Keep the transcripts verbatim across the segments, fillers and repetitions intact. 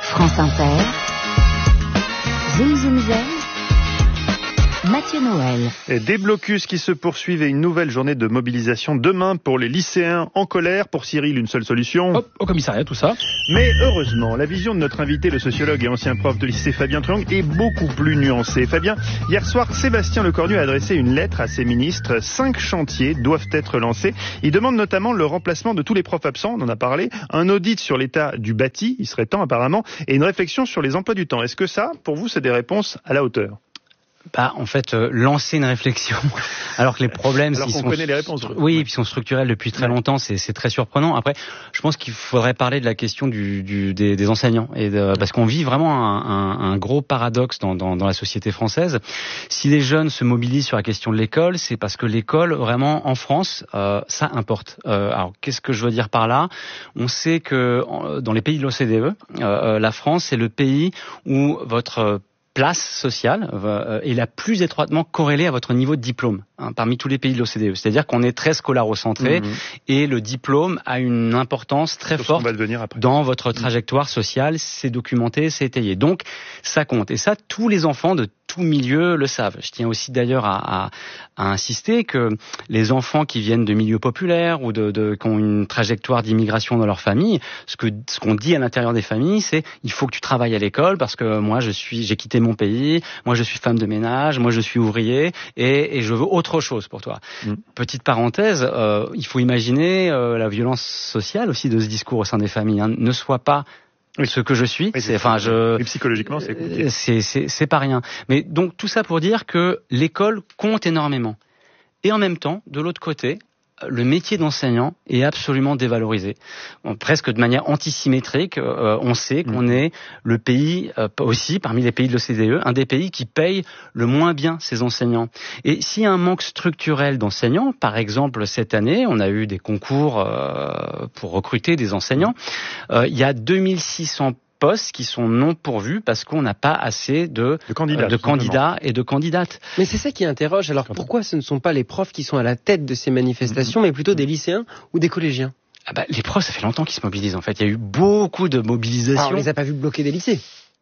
France Inter, Zoom Zoom Zen, Mathieu Noël. Et des blocus qui se poursuivent et une nouvelle journée de mobilisation demain pour les lycéens en colère. Pour Cyril, une seule solution. Hop, au commissariat, tout ça. Mais heureusement, la vision de notre invité, le sociologue et ancien prof de lycée Fabien Truong, est beaucoup plus nuancée. Fabien, hier soir, Sébastien Lecornu a adressé une lettre à ses ministres. Cinq chantiers doivent être lancés. Il demande notamment le remplacement de tous les profs absents, on en a parlé, un audit sur l'état du bâti, il serait temps apparemment, et une réflexion sur les emplois du temps. Est-ce que ça, pour vous, c'est des réponses à la hauteur ? Bah, en fait, euh, lancer une réflexion, alors que les problèmes, alors ils qu'on sont, connaît les réponses. Oui, et puis sont structurels depuis très longtemps, c'est, c'est très surprenant. Après, je pense qu'il faudrait parler de la question du, du des, des enseignants, et de, parce qu'on vit vraiment un, un, un gros paradoxe dans, dans, dans la société française. Si les jeunes se mobilisent sur la question de l'école, c'est parce que l'école, vraiment, en France, euh, ça importe. Euh, alors, qu'est-ce que je veux dire par là ? On sait que dans les pays de l'O C D E, euh, la France, c'est le pays où votre place sociale euh, est la plus étroitement corrélée à votre niveau de diplôme, hein, parmi tous les pays de l'O C D E. C'est-à-dire qu'on est très scolarocentré, mmh. et le diplôme a une importance très forte dans votre trajectoire sociale. C'est documenté, c'est étayé. Donc, ça compte. Et ça, tous les enfants de tout milieu le savent. Je tiens aussi d'ailleurs à, à, à insister que les enfants qui viennent de milieux populaires ou de, de, qui ont une trajectoire d'immigration dans leur famille, ce que ce qu'on dit à l'intérieur des familles, c'est il faut que tu travailles à l'école parce que moi je suis, j'ai quitté mon pays, moi je suis femme de ménage, moi je suis ouvrier et, et je veux autre chose pour toi. Mmh. Petite parenthèse, euh, il faut imaginer euh, la violence sociale aussi de ce discours au sein des familles. Hein. Ne sois pas Oui. ce que je suis, oui, c'est, enfin, je, et psychologiquement, c'est compliqué. C'est, c'est, c'est pas rien. Mais donc, tout ça pour dire que l'école compte énormément. Et en même temps, de l'autre côté, le métier d'enseignant est absolument dévalorisé. Bon, presque de manière antisymétrique, euh, on sait qu'on mmh. est le pays, euh, aussi, parmi les pays de l'O C D E, un des pays qui paye le moins bien ses enseignants. Et s'il y a un manque structurel d'enseignants, par exemple, cette année, on a eu des concours euh, pour recruter des enseignants, euh, il y a deux mille six cents postes qui sont non pourvus parce qu'on n'a pas assez de, de candidats, euh, de candidats et de candidates. Mais c'est ça qui interroge. Alors pourquoi ce ne sont pas les profs qui sont à la tête de ces manifestations, mmh. mais plutôt des lycéens ou des collégiens ? Ah bah, les profs, ça fait longtemps qu'ils se mobilisent en fait. Il y a eu beaucoup de mobilisations. Ah, on les a pas vus bloquer des lycées.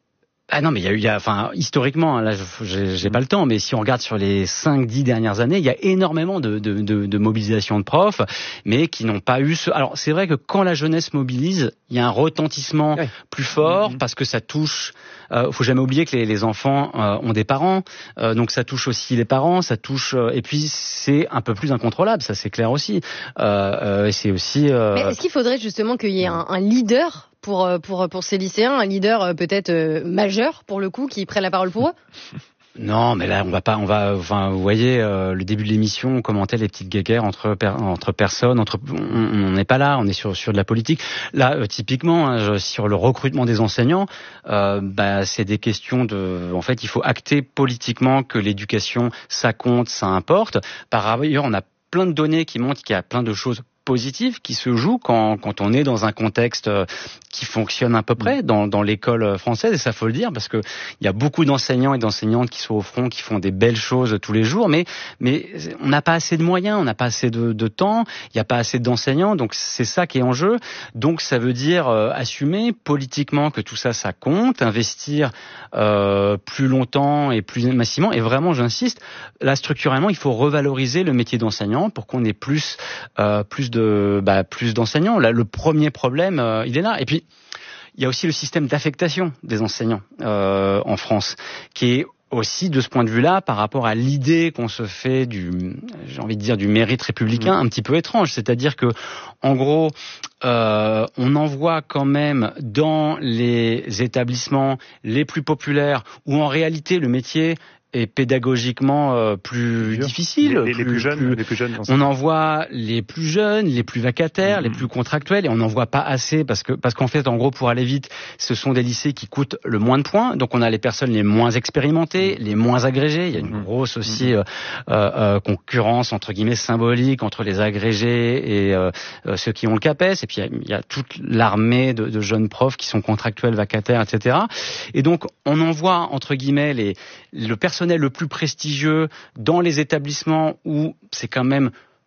Ah non, mais il y a eu, il y a, enfin, historiquement, là, j'ai, j'ai pas le temps, mais si on regarde sur les cinq, dix dernières années, il y a énormément de, de, de, de mobilisation de profs, mais qui n'ont pas eu ce. Alors, c'est vrai que quand la jeunesse mobilise, il y a un retentissement ouais. plus fort mmh. parce que ça touche. Euh, faut jamais oublier que les, les enfants euh, ont des parents, euh, donc ça touche aussi les parents, ça touche. Euh, et puis c'est un peu plus incontrôlable, ça c'est clair aussi. Euh, euh, et c'est aussi. Euh... Mais est-ce qu'il faudrait justement qu'il y ait un, un leader? Pour, pour, pour ces lycéens, un leader peut-être euh, majeur, pour le coup, qui prenne la parole pour eux ? Non, mais là, on va pas, on va, enfin, vous voyez, euh, le début de l'émission, on commentait les petites guéguerres entre, per, entre personnes, entre, on n'est pas là, on est sur, sur de la politique. Là, euh, typiquement, hein, sur le recrutement des enseignants, euh, bah, c'est des questions de, en fait, il faut acter politiquement que l'éducation, ça compte, ça importe. Par ailleurs, on a plein de données qui montrent qu'il y a plein de choses positives qui se jouent quand, quand on est dans un contexte qui fonctionne à peu près dans, dans l'école française, et ça faut le dire parce que il y a beaucoup d'enseignants et d'enseignantes qui sont au front, qui font des belles choses tous les jours, mais, mais on n'a pas assez de moyens, on n'a pas assez de, de temps, il n'y a pas assez d'enseignants, donc c'est ça qui est en jeu. Donc ça veut dire euh, assumer politiquement que tout ça, ça compte, investir euh, plus longtemps et plus massivement, et vraiment j'insiste, là structurellement il faut revaloriser le métier d'enseignant pour qu'on ait plus, euh, plus de De, bah, plus d'enseignants. Là, le premier problème, euh, il est là. Et puis, il y a aussi le système d'affectation des enseignants euh, en France, qui est aussi de ce point de vue-là, par rapport à l'idée qu'on se fait du, j'ai envie de dire, du mérite républicain, mmh. un petit peu étrange. C'est-à-dire que, en gros, euh, on envoie quand même dans les établissements les plus populaires, où en réalité le métier est pédagogiquement euh, plus difficile. Les, les, plus, les plus jeunes, plus, les plus jeunes. On envoie les plus jeunes, les plus vacataires, mmh. les plus contractuels, et on n'en voit pas assez parce que parce qu'en fait, en gros, pour aller vite, ce sont des lycées qui coûtent le moins de points. Donc, on a les personnes les moins expérimentées, les moins agrégées. Il y a une mmh. grosse aussi euh, euh, concurrence entre guillemets symbolique entre les agrégés et euh, ceux qui ont le CAPES. Et puis, il y a, il y a toute l'armée de, de jeunes profs qui sont contractuels, vacataires, et cetera. Et donc, on envoie entre guillemets les le personnel le plus prestigieux dans les établissements où c'est quand même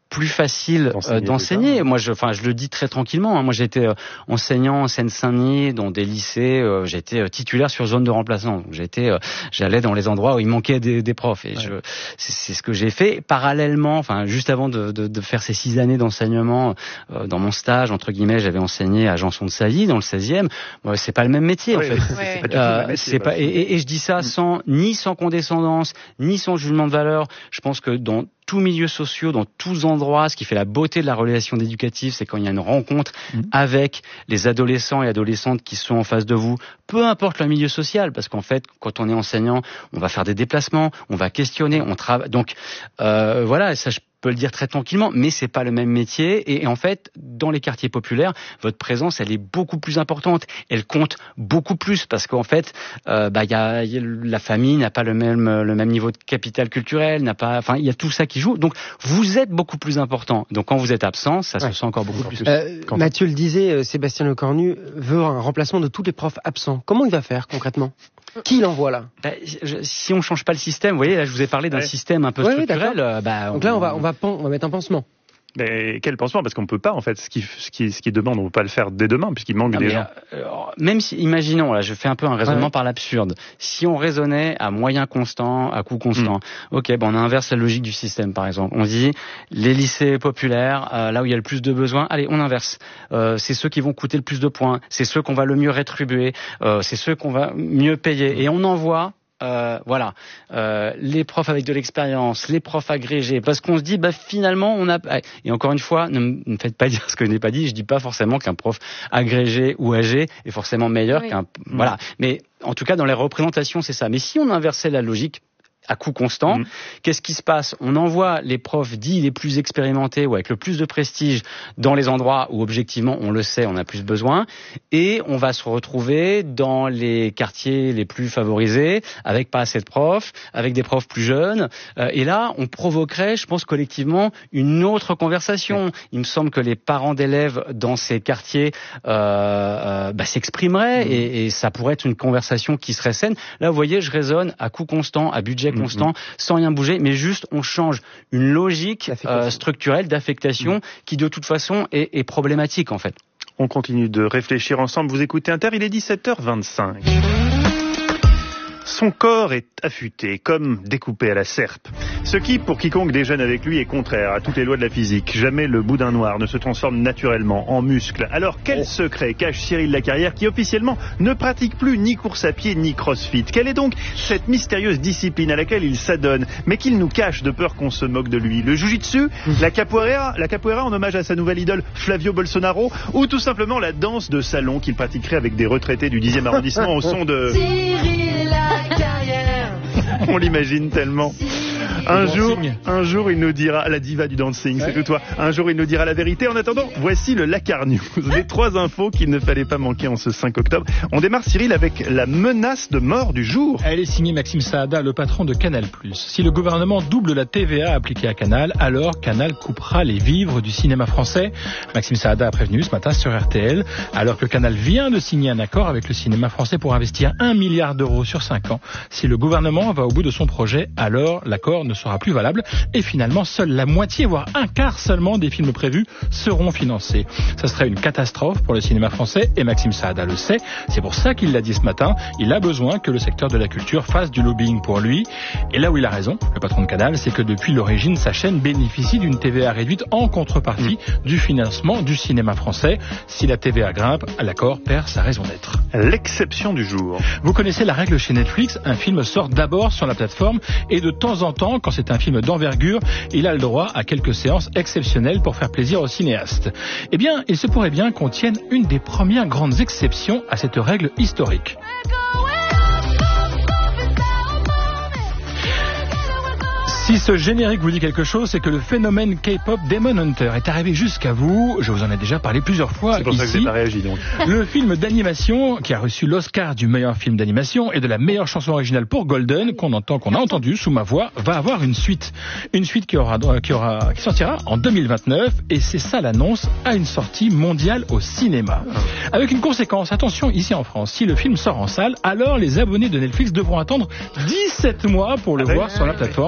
plus facile euh, d'enseigner. Moi, je, enfin, je le dis très tranquillement. Hein. Moi, j'étais euh, enseignant en Seine-Saint-Denis, dans des lycées. Euh, j'étais euh, titulaire sur zone de remplaçant. J'étais, euh, j'allais dans les endroits où il manquait des, des profs. Et ouais. je, c'est, c'est ce que j'ai fait. Parallèlement, enfin, juste avant de, de, de faire ces six années d'enseignement, euh, dans mon stage, entre guillemets, j'avais enseigné à Janson-de-Sailly, dans le seizième. Bon, c'est pas le même métier, oui, en fait. Ouais. C'est pas, euh, métier, c'est pas, et, et, et je dis ça sans, ni sans condescendance, ni sans jugement de valeur. Je pense que dans tous milieux sociaux, dans tous endroits, ce qui fait la beauté de la relation éducative, c'est quand il y a une rencontre mmh. avec les adolescents et adolescentes qui sont en face de vous, peu importe le milieu social, parce qu'en fait, quand on est enseignant, on va faire des déplacements, on va questionner, on travaille. Donc euh, voilà, ça je peux le dire très tranquillement, mais c'est pas le même métier. Et, et en fait, dans les quartiers populaires, votre présence, elle est beaucoup plus importante. Elle compte beaucoup plus parce qu'en fait, euh, bah, y a, y a, la famille n'a pas le même le même niveau de capital culturel, n'a pas. Enfin, il y a tout ça qui joue. Donc, vous êtes beaucoup plus important. Donc, quand vous êtes absent, ça ouais. se sent encore beaucoup plus. Euh, Mathieu le disait, euh, Sébastien Lecornu veut un remplacement de tous les profs absents. Comment il va faire concrètement ? Qui l'envoie là ? bah, je, Si on change pas le système, vous voyez, là, je vous ai parlé d'un ouais. système un peu ouais, structurel. Euh, bah, Donc là, on va on va on va mettre un pansement. Mais quel pansement ? Parce qu'on peut pas, en fait, ce qui, ce qui, ce qui demande, on peut pas le faire dès demain, puisqu'il manque non, des gens. Euh, même si, imaginons, là, je fais un peu un raisonnement ouais. par l'absurde. Si on raisonnait à moyen constant, à coût constant, mmh. ok, bon, on inverse la logique du système, par exemple. On dit, les lycées populaires, euh, là où il y a le plus de besoins, allez, on inverse. Euh, c'est ceux qui vont coûter le plus de points, c'est ceux qu'on va le mieux rétribuer, euh, c'est ceux qu'on va mieux payer, et on envoie. Euh, voilà, euh, les profs avec de l'expérience, les profs agrégés, parce qu'on se dit, bah finalement, on a. Et encore une fois, ne me faites pas dire ce que je n'ai pas dit. Je dis pas forcément qu'un prof agrégé ou âgé est forcément meilleur oui. qu'un. Voilà, mais en tout cas dans les représentations, c'est ça. Mais si on inversait la logique à coût constant, mmh. qu'est-ce qui se passe ? On envoie les profs dits les plus expérimentés ou avec le plus de prestige dans les endroits où objectivement on le sait, on a plus besoin, et on va se retrouver dans les quartiers les plus favorisés avec pas assez de profs, avec des profs plus jeunes, euh, et là on provoquerait, je pense collectivement, une autre conversation. Mmh. Il me semble que les parents d'élèves dans ces quartiers euh, euh, bah, s'exprimeraient mmh. et, et ça pourrait être une conversation qui serait saine. Là vous voyez, je raisonne à coût constant, à budget constant, mmh. sans rien bouger, mais juste on change une logique euh, structurelle d'affectation mmh. qui de toute façon est, est problématique en fait. On continue de réfléchir ensemble, vous écoutez Inter, il est dix-sept heures vingt-cinq. Son corps est affûté, comme découpé à la serpe. Ce qui, pour quiconque déjeune avec lui, est contraire à toutes les lois de la physique. Jamais le boudin noir ne se transforme naturellement en muscle. Alors, quel secret cache Cyril Lacarrière, qui officiellement ne pratique plus ni course à pied ni crossfit ? Quelle est donc cette mystérieuse discipline à laquelle il s'adonne, mais qu'il nous cache de peur qu'on se moque de lui ? Le jujitsu, la capoeira, la capoeira en hommage à sa nouvelle idole Flavio Bolsonaro, ou tout simplement la danse de salon qu'il pratiquerait avec des retraités du dixième arrondissement au son de... Cyril Lacarrière. On l'imagine tellement. Un jour, un jour, il nous dira, la diva du dancing, ouais. c'est tout toi. Un jour, il nous dira la vérité. En attendant, voici le Lacar News. Les trois infos qu'il ne fallait pas manquer en ce cinq octobre. On démarre, Cyril, avec la menace de mort du jour. Elle est signée Maxime Saada, le patron de Canal+. Si le gouvernement double la T V A appliquée à Canal, alors Canal coupera les vivres du cinéma français. Maxime Saada a prévenu ce matin sur R T L, alors que Canal vient de signer un accord avec le cinéma français pour investir un milliard d'euros sur cinq ans. Si le gouvernement va au bout de son projet, alors l'accord ne sera plus valable et finalement seule la moitié voire un quart seulement des films prévus seront financés. Ça serait une catastrophe pour le cinéma français et Maxime Saada le sait, c'est pour ça qu'il l'a dit ce matin, il a besoin que le secteur de la culture fasse du lobbying pour lui et là où il a raison, le patron de Canal, c'est que depuis l'origine sa chaîne bénéficie d'une T V A réduite en contrepartie mmh. du financement du cinéma français. Si la T V A grimpe, l'accord perd sa raison d'être. L'exception du jour. Vous connaissez la règle chez Netflix, un film sort d'abord sur la plateforme et de temps en temps, quand c'est un film d'envergure, il a le droit à quelques séances exceptionnelles pour faire plaisir aux cinéastes. Eh bien, il se pourrait bien qu'on tienne une des premières grandes exceptions à cette règle historique. Si ce générique vous dit quelque chose, c'est que le phénomène K-pop Demon Hunter est arrivé jusqu'à vous. Je vous en ai déjà parlé plusieurs fois. C'est pour ici. ça que j'ai pas réagi, donc. Le film d'animation qui a reçu l'Oscar du meilleur film d'animation et de la meilleure chanson originale pour Golden, qu'on entend, qu'on a entendu sous ma voix, va avoir une suite. Une suite qui aura, qui aura, qui sortira en deux mille vingt-neuf et c'est ça l'annonce à une sortie mondiale au cinéma. Avec une conséquence, attention, ici en France, si le film sort en salle, alors les abonnés de Netflix devront attendre dix-sept mois pour le ah voir ouais, sur la plateforme.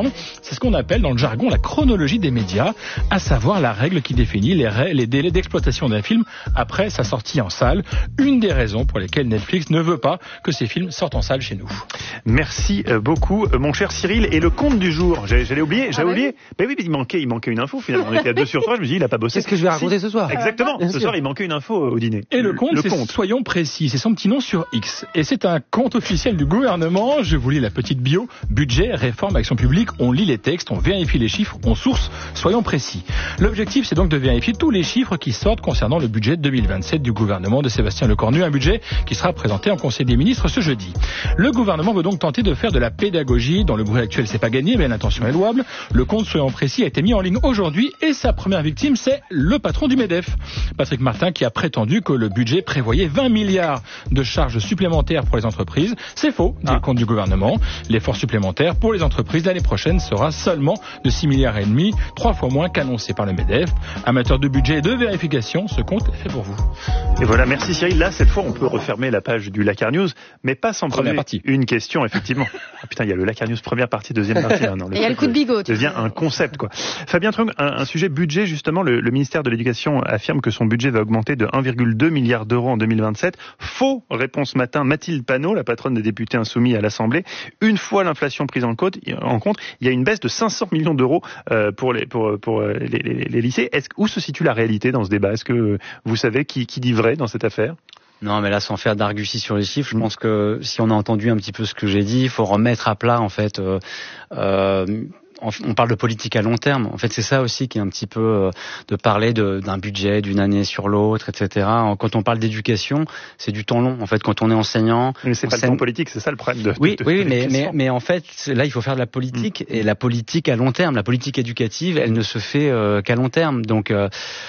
C'est ce qu'on appelle dans le jargon la chronologie des médias, à savoir la règle qui définit les, ra- les délais d'exploitation d'un film après sa sortie en salle. Une des raisons pour lesquelles Netflix ne veut pas que ces films sortent en salle chez nous. Merci beaucoup, mon cher Cyril. Et le compte du jour, j'allais, j'allais oublier, j'avais ah oublié. Mais oui, mais il manquait, il manquait une info finalement. On était à deux sur trois. Je me suis dit, il a pas bossé. C'est ce que je vais raconter si. ce soir. Exactement. Bien ce sûr. soir, il manquait une info au dîner. Et le compte, le c'est compte. Soyons précis. C'est son petit nom sur X. Et c'est un compte officiel du gouvernement. Je vous lis la petite bio. Budget, réforme, action publique. On lit les textes, on vérifie les chiffres, on source. Soyons précis. L'objectif, c'est donc de vérifier tous les chiffres qui sortent concernant le budget deux mille vingt-sept du gouvernement de Sébastien Lecornu. Un budget qui sera présenté en Conseil des ministres ce jeudi. Le gouvernement veut donc tenter de faire de la pédagogie. Dans le bruit actuel, c'est pas gagné, mais l'intention est louable. Le compte Soyons précis a été mis en ligne aujourd'hui et sa première victime, c'est le patron du MEDEF, Patrick Martin, qui a prétendu que le budget prévoyait vingt milliards de charges supplémentaires pour les entreprises. C'est faux, dit ah. le compte du gouvernement. L'effort supplémentaire pour les entreprises l'année prochaine sera seulement de six milliards et demi, trois fois moins qu'annoncé par le MEDEF. Amateur de budget et de vérification, ce compte est fait pour vous. Et voilà, merci Cyril. Là, cette fois, on peut refermer la page du Lakar News, mais pas sans première poser partie. Une question, effectivement. Ah, putain, il y a le Lakar News première partie, deuxième partie. Hein, non, et il y a le coup de bigot. Ça devient un concept, quoi. Fabien Trong, un, un sujet budget, justement, le, le ministère de l'Éducation affirme que son budget va augmenter de un virgule deux milliard d'euros en deux mille vingt-sept. Faux, réponse matin, Mathilde Panot, la patronne des députés insoumis à l'Assemblée. Une fois l'inflation prise en compte, en compte, il y a une baisse de cinq cents millions d'euros euh, pour les pour pour les, les, les lycées. Est-ce, où se situe la réalité dans ce débat? Est-ce que vous savez qui, qui dit vrai dans cette affaire? Non, mais là, sans faire d'argutie sur les chiffres, je pense que si on a entendu un petit peu ce que j'ai dit, il faut remettre à plat, en fait, euh, euh, on parle de politique à long terme. En fait, c'est ça aussi qui est un petit peu euh, de parler de, d'un budget d'une année sur l'autre, et cetera. Quand on parle d'éducation, c'est du temps long. En fait, quand on est enseignant, mais c'est pas enseigne... le temps politique, c'est ça le problème de. Oui, de, oui, de mais, mais mais en fait, là, il faut faire de la politique mmh. et la politique à long terme. La politique éducative, elle ne se fait euh, qu'à long terme. Donc, euh,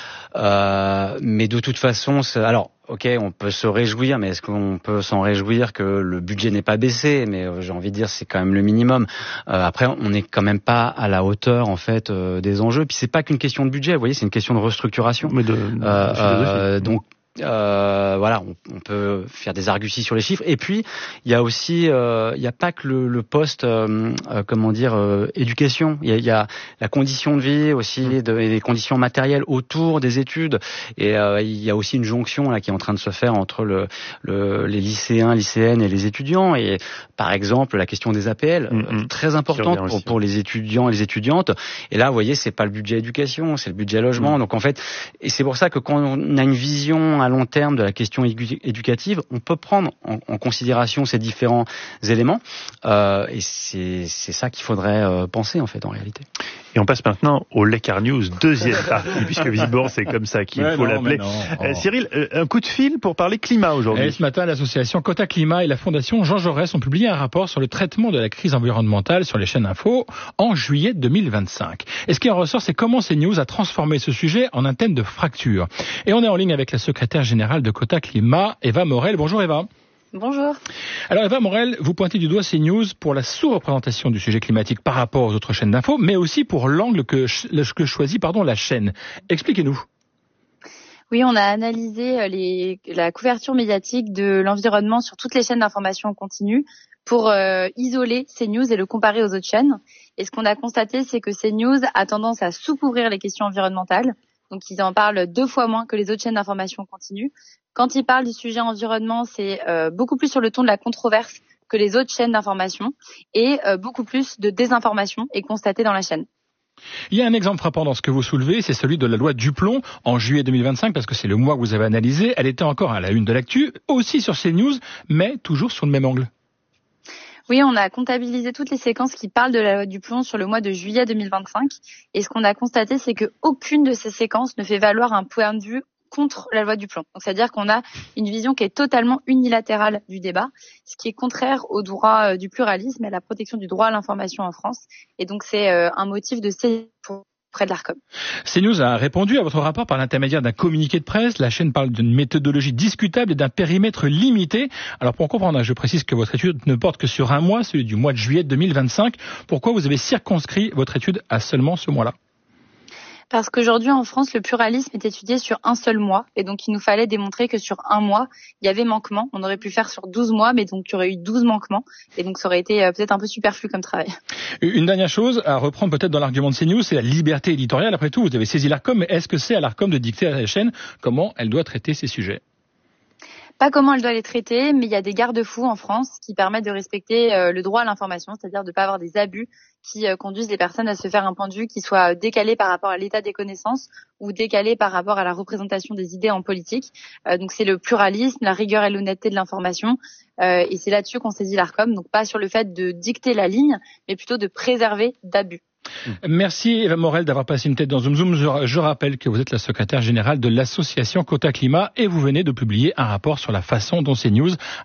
euh, mais de toute façon, c'est... alors. Ok, on peut se réjouir, mais est-ce qu'on peut s'en réjouir que le budget n'est pas baissé? Mais euh, j'ai envie de dire, c'est quand même le minimum. Euh, après, on n'est quand même pas à la hauteur en fait euh, des enjeux. Puis c'est pas qu'une question de budget, vous voyez, c'est une question de restructuration. Mais de, de, euh, euh, donc. Euh, voilà, on, on peut faire des arguties sur les chiffres. Et puis, il y a aussi, euh, il n'y a pas que le, le poste, euh, euh, comment dire, euh, éducation. Il y a, il y a la condition de vie aussi, de, et les conditions matérielles autour des études. Et euh, il y a aussi une jonction là qui est en train de se faire entre le, le, les lycéens, lycéennes et les étudiants. Et par exemple, la question des A P L, mm-hmm. très importante pour, pour les étudiants et les étudiantes. Et là, vous voyez, c'est pas le budget éducation, c'est le budget logement. Mm. Donc en fait, et c'est pour ça que quand on a une vision à long terme de la question éducative, on peut prendre en, en considération ces différents éléments euh, et c'est, c'est ça qu'il faudrait euh, penser en fait en réalité. Et on passe maintenant au Lakar News, deuxième partie, puisque visiblement c'est comme ça qu'il ouais, faut non, l'appeler. Oh. Euh, Cyril, euh, un coup de fil pour parler climat aujourd'hui. Et ce matin, l'association Quota Climat et la Fondation Jean Jaurès ont publié un rapport sur le traitement de la crise environnementale sur les chaînes info en juillet deux mille vingt-cinq. Et ce qui en ressort, c'est comment CNews a transformé ce sujet en un thème de fracture. Et on est en ligne avec la secrétaire générale de Quota Climat, Eva Morel. Bonjour Eva. Bonjour. Alors Eva Morel, vous pointez du doigt CNews pour la sous-représentation du sujet climatique par rapport aux autres chaînes d'info, mais aussi pour l'angle que, que choisit pardon, la chaîne. Expliquez-nous. Oui, on a analysé les, la couverture médiatique de l'environnement sur toutes les chaînes d'information continue pour euh, isoler CNews et le comparer aux autres chaînes. Et ce qu'on a constaté, c'est que CNews a tendance à sous-couvrir les questions environnementales. Donc, ils en parlent deux fois moins que les autres chaînes d'information continue. Quand ils parlent du sujet environnement, c'est euh, beaucoup plus sur le ton de la controverse que les autres chaînes d'information et euh, beaucoup plus de désinformation est constatée dans la chaîne. Il y a un exemple frappant dans ce que vous soulevez, c'est celui de la loi Duplon en juillet deux mille vingt-cinq, parce que c'est le mois que vous avez analysé. Elle était encore à la une de l'actu, aussi sur CNews, mais toujours sur le même angle. Oui, on a comptabilisé toutes les séquences qui parlent de la loi Duplon sur le mois de juillet deux mille vingt-cinq. Et ce qu'on a constaté, c'est qu'aucune de ces séquences ne fait valoir un point de vue contre la loi Duplon. Donc, c'est-à-dire qu'on a une vision qui est totalement unilatérale du débat, ce qui est contraire au droit du pluralisme et à la protection du droit à l'information en France. Et donc, c'est un motif de saisie pour près de l'ARCOM. CNews a répondu à votre rapport par l'intermédiaire d'un communiqué de presse. La chaîne parle d'une méthodologie discutable et d'un périmètre limité. Alors pour comprendre, je précise que votre étude ne porte que sur un mois, celui du mois de juillet deux mille vingt-cinq. Pourquoi vous avez circonscrit votre étude à seulement ce mois-là ? Parce qu'aujourd'hui, en France, le pluralisme est étudié sur un seul mois. Et donc, il nous fallait démontrer que sur un mois, il y avait manquement. On aurait pu faire sur douze mois, mais donc, il y aurait eu douze manquements. Et donc, ça aurait été euh, peut-être un peu superflu comme travail. Une dernière chose à reprendre peut-être dans l'argument de CNews, c'est la liberté éditoriale. Après tout, vous avez saisi l'Arcom, mais est-ce que c'est à l'Arcom de dicter à la chaîne comment elle doit traiter ces sujets ? Pas comment elle doit les traiter, mais il y a des garde-fous en France qui permettent de respecter euh, le droit à l'information, c'est-à-dire de ne pas avoir des abus qui euh, conduisent les personnes à se faire un point de vue qui soit décalé par rapport à l'état des connaissances ou décalé par rapport à la représentation des idées en politique. Euh, donc c'est le pluralisme, la rigueur et l'honnêteté de l'information, euh, et c'est là-dessus qu'on saisit l'Arcom, donc pas sur le fait de dicter la ligne, mais plutôt de préserver d'abus. Merci Eva Morel d'avoir passé une tête dans Zoom Zoom. Je, je rappelle que vous êtes la secrétaire générale de l'association Quota Climat et vous venez de publier un rapport sur la façon dont CNews